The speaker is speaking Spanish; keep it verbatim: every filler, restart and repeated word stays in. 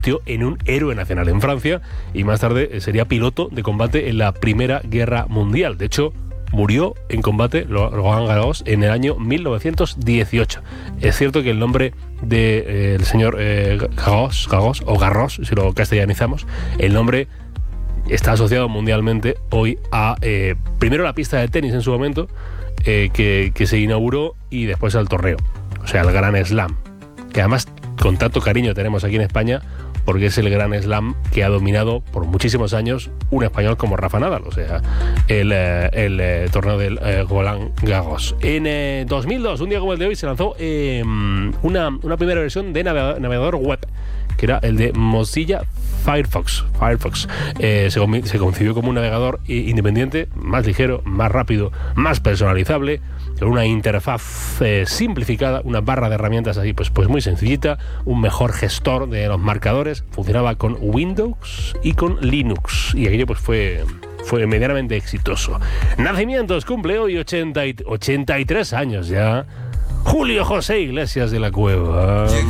en un héroe nacional en Francia y más tarde sería piloto de combate en la Primera Guerra Mundial. De hecho, murió en combate Roland Garros en el año mil novecientos dieciocho. Es cierto que el nombre del de, eh, señor eh, Garros, Garros o Garros, si lo castellanizamos, el nombre está asociado mundialmente hoy a eh, primero la pista de tenis en su momento eh, que, que se inauguró y después al torneo, o sea, el Gran Slam, que además con tanto cariño tenemos aquí en España porque es el Gran Slam que ha dominado por muchísimos años un español como Rafa Nadal, o sea, el, eh, el eh, torneo del eh, Roland Garros. En eh, dos mil dos, un día como el de hoy, se lanzó eh, una, una primera versión de navega- navegador web, que era el de Mozilla Firefox. Firefox eh, se, se concibió como un navegador independiente, más ligero, más rápido, más personalizable, con una interfaz eh, simplificada, una barra de herramientas así, pues, pues muy sencillita, un mejor gestor de los marcadores, funcionaba con Windows y con Linux, y aquello pues fue, fue medianamente exitoso. Nacimientos, cumple hoy ochenta y, ochenta y tres años ya, Julio José Iglesias de la Cueva.